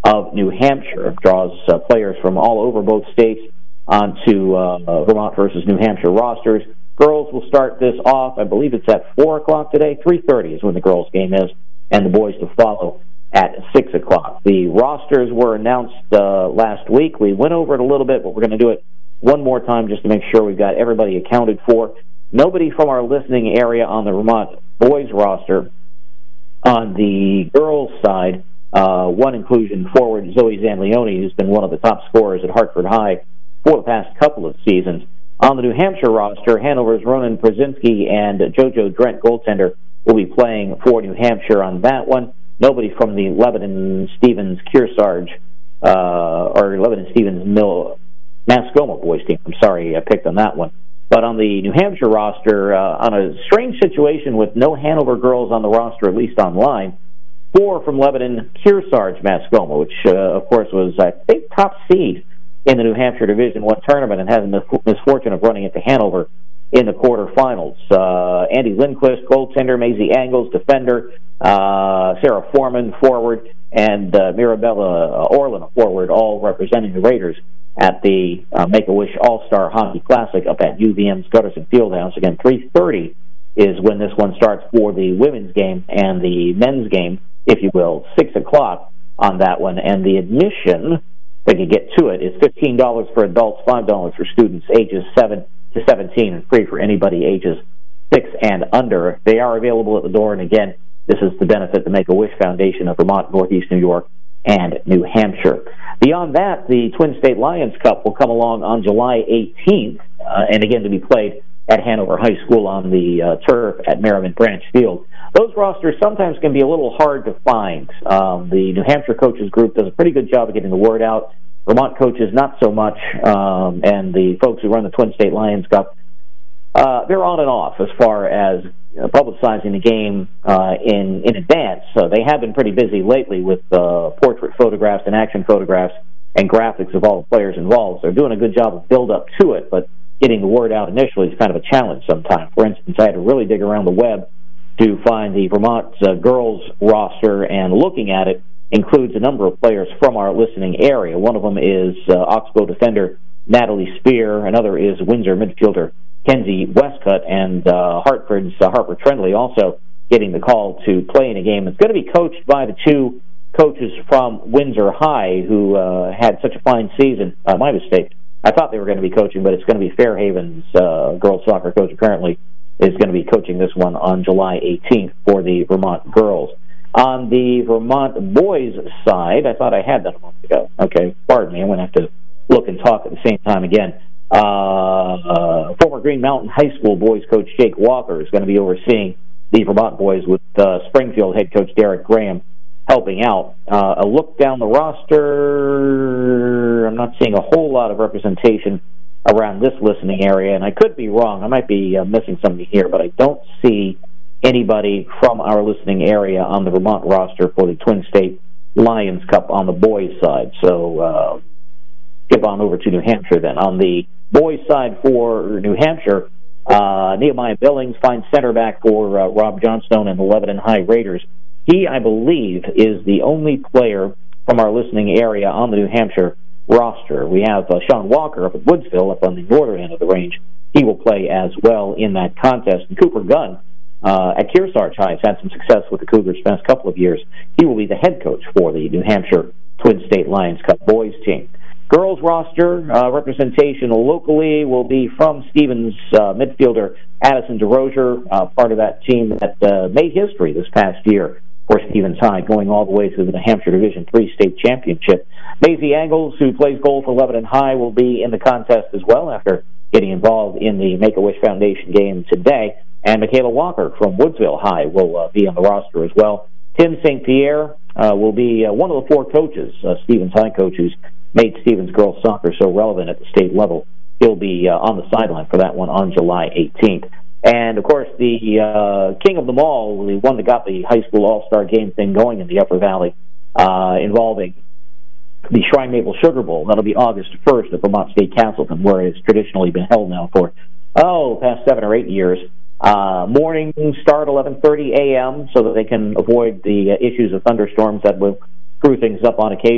of New Hampshire. Draws players from all over both states onto Vermont versus New Hampshire rosters. Girls will start this off, I believe it's at 4 o'clock today. 3:30 is when the girls' game is, and the boys to follow at 6 o'clock. The rosters were announced last week. We went over it a little bit, but we're going to do it one more time just to make sure we've got everybody accounted for. Nobody from our listening area on the Vermont boys roster. On the girls' side, one inclusion, forward Zoe Zanleone, who's been one of the top scorers at Hartford High for the past couple of seasons. On the New Hampshire roster, Hanover's Ronan Brzezinski and JoJo Drent, goaltender, will be playing for New Hampshire on that one. Nobody from the Lebanon-Stevens-Kearsarge, or Lebanon-Stevens-Mascoma boys team. I'm sorry, I picked on that one. But on the New Hampshire roster, on a strange situation with no Hanover girls on the roster, at least online, 4 from Lebanon-Kearsarge-Mascoma, which, of course, was, I think, top seed in the New Hampshire Division I tournament and has the misfortune of running into Hanover in the quarterfinals. Andy Lindquist, goaltender, Maisie Angles, defender, Sarah Foreman, forward, and Mirabella Orlin, forward, all representing the Raiders at the Make-A-Wish All-Star Hockey Classic up at UVM's Gutterson Fieldhouse. Again, 3:30 is when this one starts for the women's game, and the men's game, if you will, 6 o'clock on that one. And the admission, if I can get to it, is $15 for adults, $5 for students ages 7 to 17, and free for anybody ages 6 and under. They are available at the door, and again, this is to benefit the Make-A-Wish Foundation of Vermont, Northeast New York, and New Hampshire. Beyond that, the Twin State Lions Cup will come along on July 18th, and again to be played at Hanover High School on the turf at Merriman Branch Field. Those rosters sometimes can be a little hard to find. The New Hampshire coaches group does a pretty good job of getting the word out. Vermont coaches, not so much, and the folks who run the Twin State Lions Cup, they're on and off as far as publicizing the game in advance. So they have been pretty busy lately with portrait photographs and action photographs and graphics of all the players involved. So they're doing a good job of build-up to it, but getting the word out initially is kind of a challenge sometimes. For instance, I had to really dig around the web to find the Vermont girls roster, and looking at it includes a number of players from our listening area. One of them is Oxbow defender Natalie Spear. Another is Windsor midfielder Kenzie Westcott, and Hartford's Harper Trendley also getting the call to play in a game. It's going to be coached by the two coaches from Windsor High who had such a fine season. My mistake. I thought they were going to be coaching, but it's going to be Fairhaven's girls soccer coach apparently is going to be coaching this one on July 18th for the Vermont girls. On the Vermont boys side, I thought I had that a moment ago. Okay, pardon me. I'm going to have to look and talk at the same time again. Former Green Mountain High School boys coach Jake Walker is going to be overseeing the Vermont boys with Springfield head coach Derek Graham helping out. A look down the roster, I'm not seeing a whole lot of representation around this listening area, and I could be wrong. I might be missing something here, but I don't see anybody from our listening area on the Vermont roster for the Twin State Lions Cup on the boys' side. So skip on over to New Hampshire then. On the boys' side for New Hampshire, Nehemiah Billings finds center back for Rob Johnstone and the Lebanon High Raiders. He, I believe, is the only player from our listening area on the New Hampshire roster. We have Sean Walker up at Woodsville, up on the northern end of the range. He will play as well in that contest. And Cooper Gunn at Kearsarge High has had some success with the Cougars the past couple of years. He will be the head coach for the New Hampshire Twin State Lions Cup boys team. Girls roster representation locally will be from Stevens midfielder Addison DeRozier, part of that team that made history this past year for Stevens High, going all the way to the New Hampshire Division III state championship. Maisie Angles, who plays goal for Lebanon High, will be in the contest as well after getting involved in the Make-A-Wish Foundation game today. And Michaela Walker from Woodsville High will be on the roster as well. Tim St. Pierre will be one of the four coaches, Stevens High coach, who's made Stevens girls soccer so relevant at the state level. He'll be on the sideline for that one on July 18th. And, of course, the king of them all, the one that got the high school all-star game thing going in the Upper Valley, involving the Shrine Maple Sugar Bowl. That'll be August 1st at Vermont State Castleton, where it's traditionally been held now for, past 7 or 8 years. Morning start 11:30 a.m. so that they can avoid the issues of thunderstorms that will screw things up on occasion.